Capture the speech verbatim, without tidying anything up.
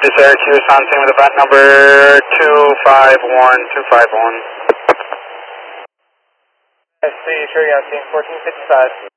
to Syracuse on scene with event number two five one, two five one. S C, sure, you're on scene fourteen fifty-five.